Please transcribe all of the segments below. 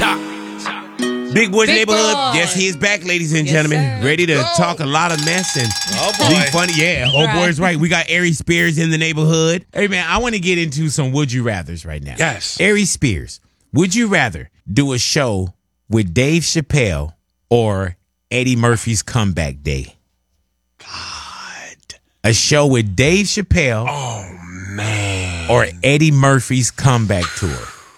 Big Boy's Big Neighborhood. Boy. Yes, he is back, ladies and Yes, gentlemen. sir. Ready to talk a lot of mess and be funny. Yeah, boy is right. We got Aries Spears in the neighborhood. Hey, man, I want to get into some would you rathers right now. Yes. Aries Spears, would you rather do a show with Dave Chappelle or Eddie Murphy's Comeback Day? God. A show with Dave Chappelle or Eddie Murphy's Comeback Tour?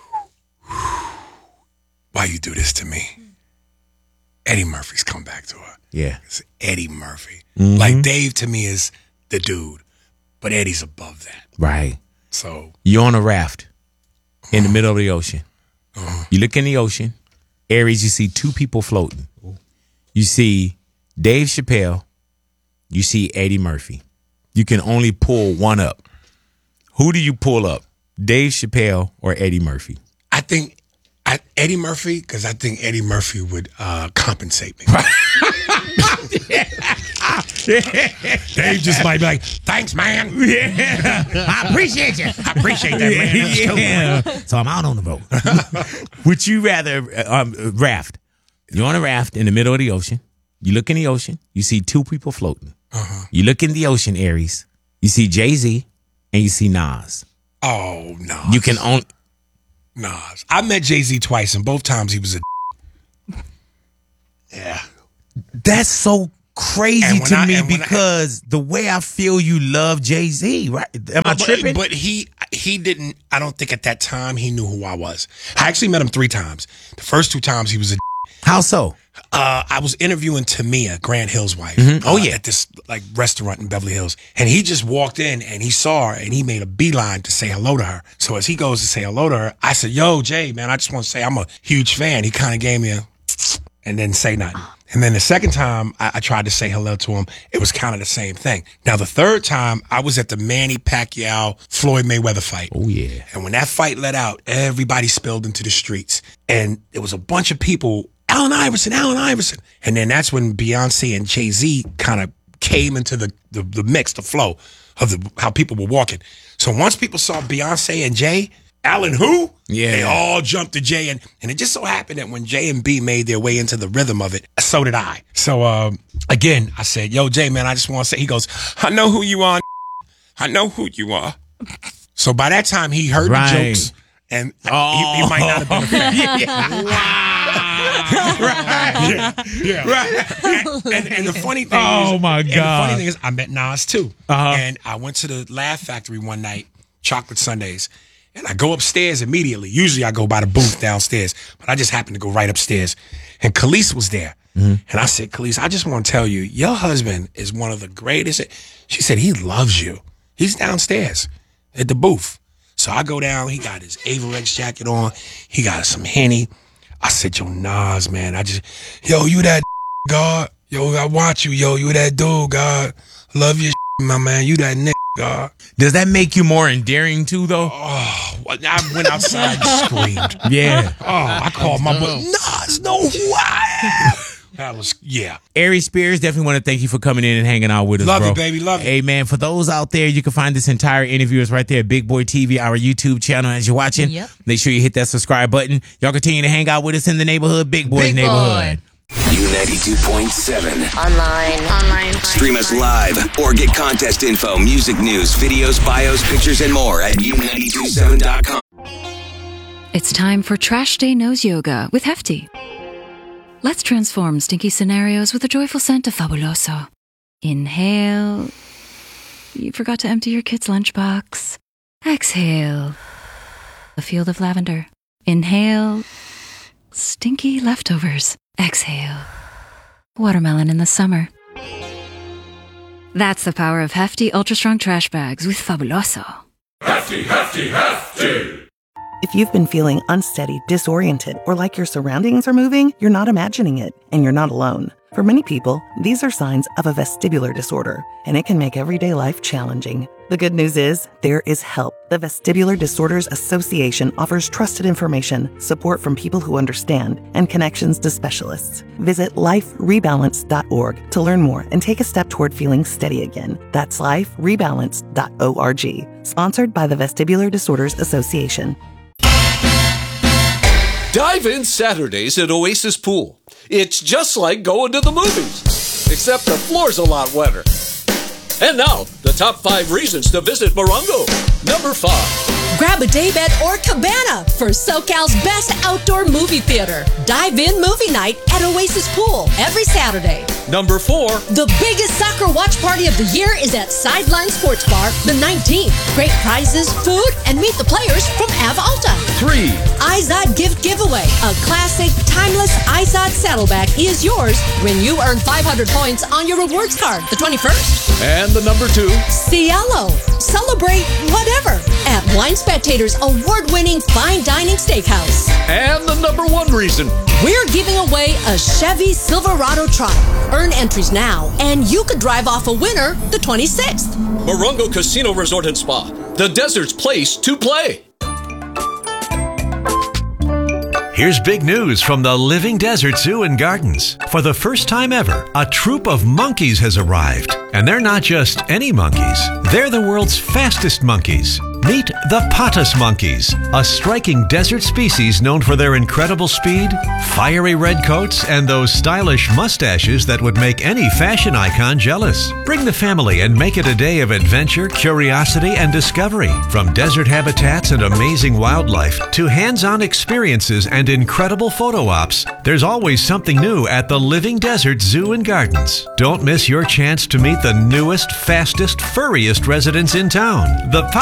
Why you do this to me? Eddie Murphy's Comeback Tour. Yeah. It's Eddie Murphy. Like Dave to me is the dude, but Eddie's above that. Right. So You're on a raft in the middle of the ocean. You look in the ocean. Aries, you see two people floating. You see Dave Chappelle. You see Eddie Murphy. You can only pull one up. Who do you pull up? Dave Chappelle or Eddie Murphy? I think Eddie Murphy, because I think Eddie Murphy would compensate me. Dave just might be like, thanks, man. I appreciate you. I appreciate that, man. That was cool. Yeah. So I'm out on the boat. Would you rather raft? You're on a raft in the middle of the ocean. You look in the ocean. You see two people floating. You look in the ocean, Aries. You see Jay-Z and you see Nas. Oh, no. You can only... Nas. I met Jay-Z twice, and both times he was a yeah. That's so crazy And when to I- me and when because the way I feel you love Jay-Z, right? Am I tripping? But he didn't, I don't think at that time he knew who I was. I actually met him 3 times. The first 2 times he was a How so? I was interviewing Tamia, Grant Hill's wife. Oh, yeah. At this like restaurant in Beverly Hills. And he just walked in and he saw her and he made a beeline to say hello to her. So as he goes to say hello to her, I said, yo, Jay, man, I just want to say I'm a huge fan. He kind of gave me a and didn't say nothing. And then the second time I tried to say hello to him, it was kind of the same thing. Now, the third time I was at the Manny Pacquiao Floyd Mayweather fight. Oh, yeah. And when that fight let out, everybody spilled into the streets. And there was a bunch of people, Allen Iverson. And then that's when Beyonce and Jay-Z kind of came into the mix, the flow of how people were walking. So once people saw Beyonce and Jay, Allen who? Yeah. They all jumped to Jay. And it just so happened that when Jay and B made their way into the rhythm of it, so did I. So again, I said, yo, Jay, man, I just want to say, he goes, I know who you are. I know who you are. So by that time, he heard the jokes. And he might not have been a fan. Right. And the funny thing Oh, my and the God. funny thing is, I met Nas too. And I went to the Laugh Factory one night, chocolate sundaes, and I go upstairs immediately. Usually I go by the booth downstairs, but I just happened to go right upstairs. And Khalees was there. And I said, Khalees, I just want to tell you, your husband is one of the greatest. She said, he loves you. He's downstairs at the booth. So I go down, he got his Avirex jacket on, he got some Henny. I said, yo, Nas, man, yo, you that God. Yo, I watch you, yo, you that dude, God. Love your my man, you that nigga, God. Does that make you more endearing too, though? Oh, I went outside and screamed. Yeah. Oh, I called my boy, Nas, know who I am. That was, yeah. Aries Spears, definitely want to thank you for coming in and hanging out with us, Love bro. you, baby, love you. Hey, man, for those out there, you can find this entire interview. It's right there at Big Boy TV, our YouTube channel. As you're watching, Yep. make sure you hit that subscribe button. Y'all continue to hang out with us in the neighborhood, Big Boy's Big Neighborhood. Boy. U92.7. Online. Stream us live or get contest info, music news, videos, bios, pictures, and more at U927.com. It's time for Trash Day Nose Yoga with Hefty. Let's transform stinky scenarios with a joyful scent of Fabuloso. Inhale. You forgot to empty your kid's lunchbox. Exhale. A field of lavender. Inhale. Stinky leftovers. Exhale. Watermelon in the summer. That's the power of Hefty Ultra Strong Trash Bags with Fabuloso. If you've been feeling unsteady, disoriented, or like your surroundings are moving, you're not imagining it, and you're not alone. For many people, these are signs of a vestibular disorder, and it can make everyday life challenging. The good news is, there is help. The Vestibular Disorders Association offers trusted information, support from people who understand, and connections to specialists. Visit liferebalance.org to learn more and take a step toward feeling steady again. That's liferebalance.org. Sponsored by the Vestibular Disorders Association. Dive in Saturdays at Oasis Pool. It's just like going to the movies, except the floor's a lot wetter. And now, the top 5 reasons to visit Morongo. Number 5. Grab a daybed or cabana for SoCal's best outdoor movie theater. Dive-in movie night at Oasis Pool every Saturday. Number 4. The biggest soccer watch party of the year is at Sideline Sports Bar the 19th. Great prizes, food, and meet the players from Av Alta. 3. Izod Gift Giveaway. A classic, timeless Izod saddleback is yours when you earn 500 points on your rewards card the 21st. And the number 2. Cielo. Celebrate whatever at Wine Spectator's award-winning fine dining steakhouse. And the number 1 reason. We're giving away a Chevy Silverado truck. Earn entries now, and you could drive off a winner the 26th. Morongo Casino Resort and Spa. The desert's place to play. Here's big news from the Living Desert Zoo and Gardens. For the first time ever, a troop of monkeys has arrived. And they're not just any monkeys. They're the world's fastest monkeys. Meet the Patas monkeys, a striking desert species known for their incredible speed, fiery red coats, and those stylish mustaches that would make any fashion icon jealous. Bring the family and make it a day of adventure, curiosity, and discovery. From desert habitats and amazing wildlife to hands-on experiences and incredible photo ops, there's always something new at the Living Desert Zoo and Gardens. Don't miss your chance to meet the newest, fastest, furriest residents in town. The